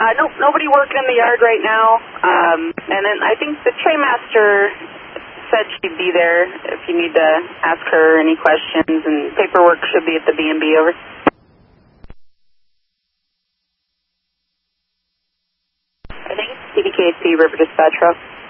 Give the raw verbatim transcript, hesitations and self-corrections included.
Uh, nope, nobody working in the yard right now. Um, and then I think the trainmaster said she'd be there if you need to ask her any questions, and paperwork should be at the B and B. Over. I think it's C D K C River Dispatch Route.